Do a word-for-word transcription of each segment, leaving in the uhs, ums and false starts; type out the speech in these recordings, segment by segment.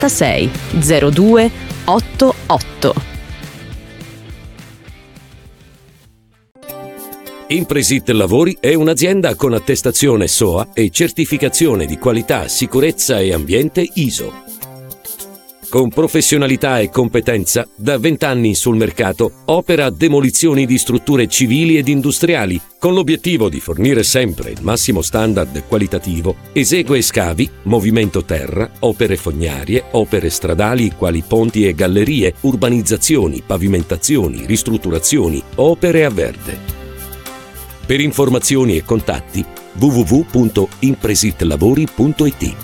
sei zero due otto otto. Impresit Lavori è un'azienda con attestazione S O A e certificazione di qualità, sicurezza e ambiente I S O. Con professionalità e competenza, da vent'anni sul mercato, opera demolizioni di strutture civili ed industriali, con l'obiettivo di fornire sempre il massimo standard qualitativo, esegue scavi, movimento terra, opere fognarie, opere stradali quali ponti e gallerie, urbanizzazioni, pavimentazioni, ristrutturazioni, opere a verde. Per informazioni e contatti w w w punto impresitlavori punto i t.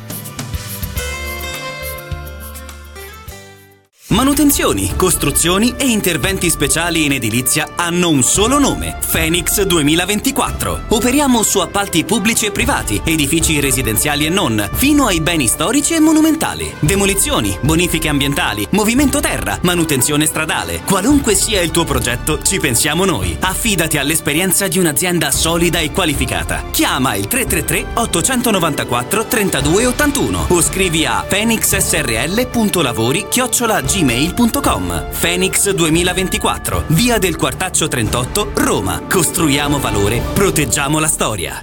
Manutenzioni, costruzioni e interventi speciali in edilizia hanno un solo nome: Phoenix duemilaventiquattro. Operiamo su appalti pubblici e privati, edifici residenziali e non, fino ai beni storici e monumentali. Demolizioni, bonifiche ambientali, movimento terra, manutenzione stradale. Qualunque sia il tuo progetto, ci pensiamo noi. Affidati all'esperienza di un'azienda solida e qualificata. Chiama il tre tre tre otto nove quattro tre due otto uno o scrivi a phoenixsrl punto lavori chiocciola gmail punto com. Phoenix duemilaventiquattro, via del Quartaccio trentotto, Roma. Costruiamo valore, proteggiamo la storia.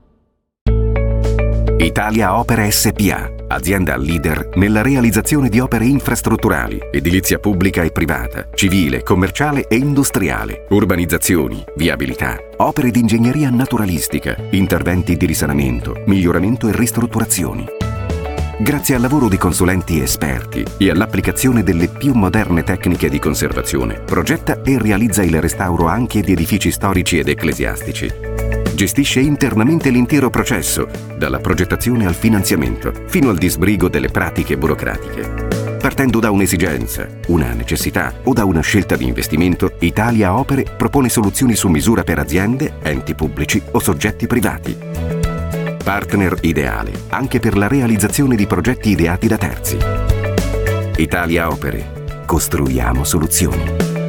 Italia Opere S P A, azienda leader nella realizzazione di opere infrastrutturali, edilizia pubblica e privata, civile, commerciale e industriale, urbanizzazioni, viabilità, opere di ingegneria naturalistica, interventi di risanamento, miglioramento e ristrutturazioni. Grazie al lavoro di consulenti esperti e all'applicazione delle più moderne tecniche di conservazione, progetta e realizza il restauro anche di edifici storici ed ecclesiastici. Gestisce internamente l'intero processo, dalla progettazione al finanziamento, fino al disbrigo delle pratiche burocratiche. Partendo da un'esigenza, una necessità o da una scelta di investimento, Italia Opere propone soluzioni su misura per aziende, enti pubblici o soggetti privati. Partner ideale anche per la realizzazione di progetti ideati da terzi. Italia Opere. Costruiamo soluzioni.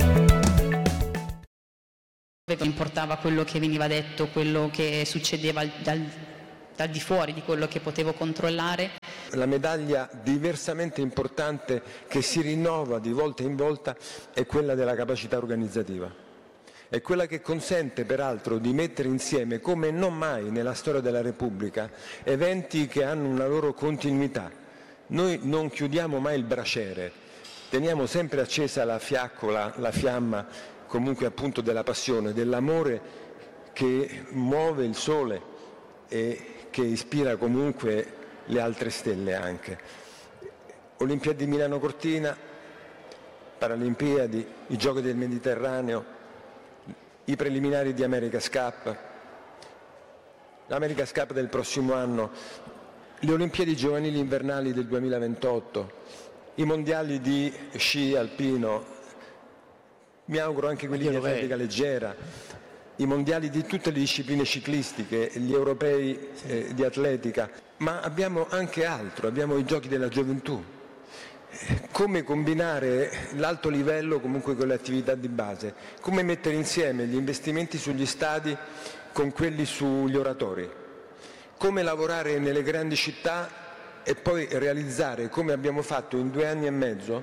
Non importava quello che veniva detto, quello che succedeva dal, dal di fuori di quello che potevo controllare. La medaglia diversamente importante che si rinnova di volta in volta è quella della capacità organizzativa. È quella che consente peraltro di mettere insieme, come non mai nella storia della Repubblica, eventi che hanno una loro continuità. Noi non chiudiamo mai il braciere, teniamo sempre accesa la fiaccola, la fiamma comunque appunto della passione, dell'amore che muove il sole e che ispira comunque le altre stelle anche. Olimpiadi di Milano Cortina, Paralimpiadi, i Giochi del Mediterraneo, i preliminari di America's Cup, l'America's Cup del prossimo anno, le Olimpiadi giovanili invernali del duemilaventotto, i mondiali di sci alpino, mi auguro anche quelli di atletica leggera, i mondiali di tutte le discipline ciclistiche, gli europei eh, di atletica, ma abbiamo anche altro, abbiamo i Giochi della Gioventù. Come combinare l'alto livello comunque con le attività di base, come mettere insieme gli investimenti sugli stadi con quelli sugli oratori, come lavorare nelle grandi città e poi realizzare, come abbiamo fatto in due anni e mezzo,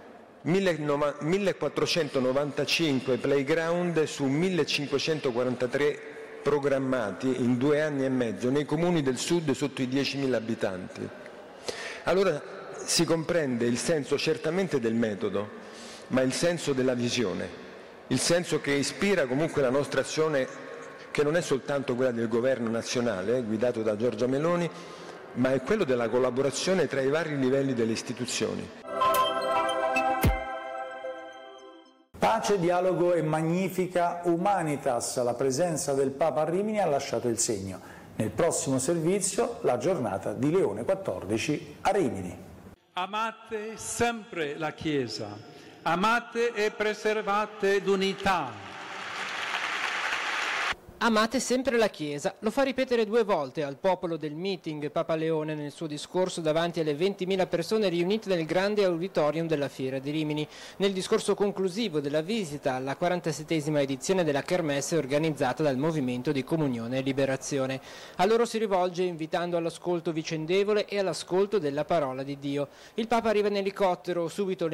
millequattrocentonovantacinque playground su millecinquecentoquarantatré programmati in due anni e mezzo nei comuni del sud sotto i diecimila abitanti. Allora si comprende il senso certamente del metodo, ma il senso della visione, il senso che ispira comunque la nostra azione, che non è soltanto quella del governo nazionale, eh, guidato da Giorgia Meloni, ma è quello della collaborazione tra i vari livelli delle istituzioni. Pace, dialogo e magnifica humanitas. La presenza del Papa a Rimini ha lasciato il segno. Nel prossimo servizio la giornata di Leone quattordici a Rimini. Amate sempre la Chiesa, amate e preservate l'unità. Amate sempre la Chiesa, lo fa ripetere due volte al popolo del meeting Papa Leone nel suo discorso davanti alle ventimila persone riunite nel grande auditorium della Fiera di Rimini. Nel discorso conclusivo della visita alla quarantasettesima edizione della Kermesse organizzata dal Movimento di Comunione e Liberazione. A loro si rivolge invitando all'ascolto vicendevole e all'ascolto della parola di Dio. Il Papa arriva in elicottero, subito le